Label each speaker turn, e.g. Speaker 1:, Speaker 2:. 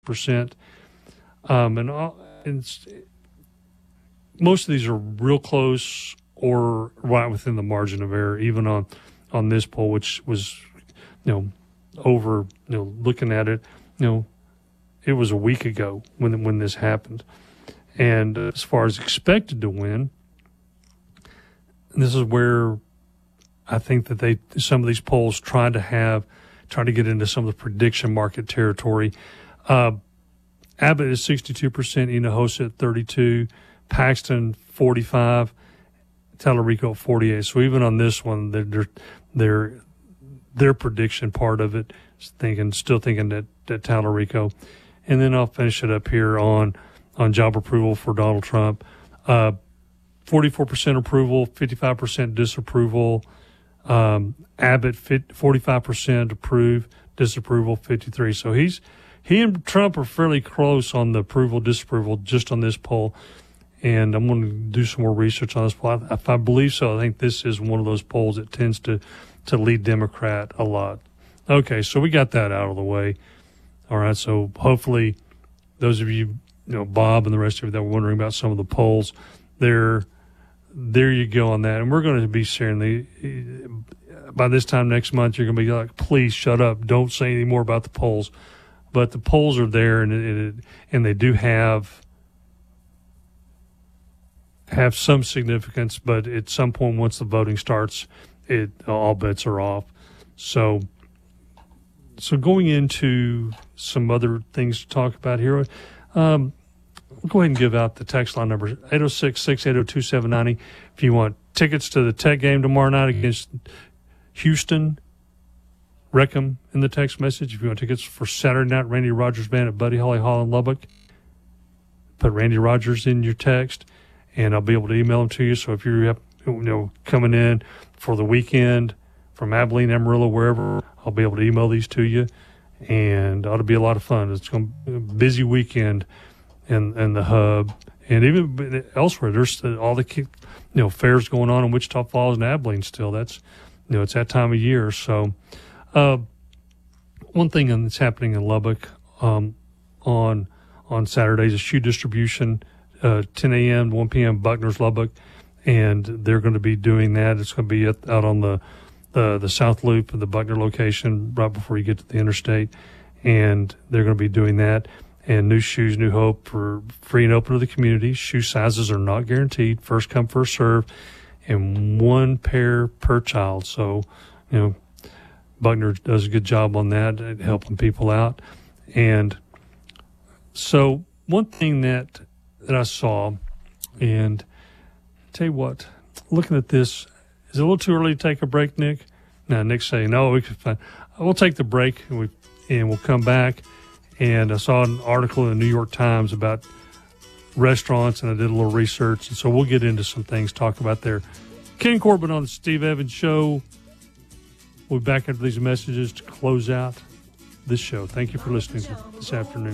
Speaker 1: 6%. And most of these are real close or right within the margin of error, even on this poll, which was, over, looking at it, it was a week ago when this happened. And as far as expected to win, this is where I think that some of these polls try to get into some of the prediction market territory. Abbott is 62%, Hinojosa at 32%, Paxton 45%, Tallarico 48%. So even on this one, their prediction part of it is still thinking that Tallarico. And then I'll finish it up here on job approval for Donald Trump. 44% approval, 55% disapproval. Abbott 45% approve, disapproval 53%. So he and Trump are fairly close on the approval, disapproval, just on this poll. And I'm going to do some more research on this poll. If I believe so, I think this is one of those polls that tends to lead Democrat a lot. Okay, so we got that out of the way. All right, so hopefully those of you, Bob and the rest of you that were wondering about some of the polls, there you go on that. And we're going to be sharing by this time next month, you're going to be like, please shut up. Don't say any more about the polls. But the polls are there, and they do have some significance. But at some point, once the voting starts, all bets are off. So going into some other things to talk about here, we'll go ahead and give out the text line number, 806-680-2790. If you want tickets to the Tech game tomorrow night against Houston, wreck them in the text message. If you want tickets for Saturday night, Randy Rogers Band at Buddy Holly Hall in Lubbock, put Randy Rogers in your text, and I'll be able to email them to you. So if you're coming in for the weekend from Abilene, Amarillo, wherever, I'll be able to email these to you, and it ought to be a lot of fun. It's going to be a busy weekend in the hub, and even elsewhere. There's all the fairs going on in Wichita Falls and Abilene still. That's it's that time of year. So one thing that's happening in Lubbock on Saturdays is shoe distribution, 10 a.m. to 1 p.m. Buckner's Lubbock, and they're going to be doing that. It's going to be out on the South Loop of the Buckner location right before you get to the interstate, and they're going to be doing that. And New Shoes, New Hope for free and open to the community. Shoe sizes are not guaranteed. First come, first serve, and one pair per child. So, Buckner does a good job on that, helping people out. And so one thing that I saw, and I tell you what, looking at this, is it a little too early to take a break, Nick? No, Nick's saying, no, we can find. We'll take the break, and we'll come back. And I saw an article in the New York Times about restaurants, and I did a little research. And so we'll get into some things, talk about there. Ken Corbin on the Steve Evans Show. We'll be back after these messages to close out this show. Thank you for listening this afternoon.